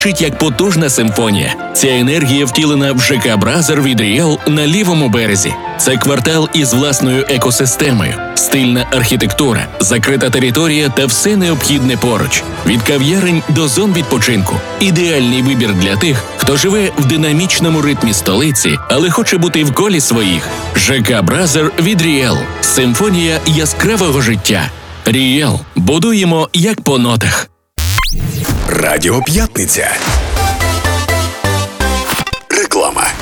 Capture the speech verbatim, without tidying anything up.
звучить як потужна симфонія. Ця енергія втілена в ЖК «Бразер» від Ріел на лівому березі. Це квартал із власною екосистемою, стильна архітектура, закрита територія та все необхідне поруч. Від кав'ярень до зон відпочинку. Ідеальний вибір для тих, хто живе в динамічному ритмі столиці, але хоче бути в колі своїх. ЖК «Бразер» від Ріел. Симфонія яскравого життя. Ріел. Будуємо як по нотах. Радіо П'ятниця. Реклама.